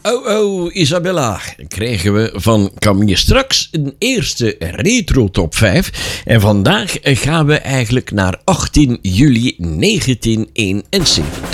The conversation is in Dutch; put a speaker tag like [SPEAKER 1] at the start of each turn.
[SPEAKER 1] Oh, oh, Isabella, krijgen we van Camille straks een eerste retro top 5. En vandaag gaan we eigenlijk naar 18 juli 1971.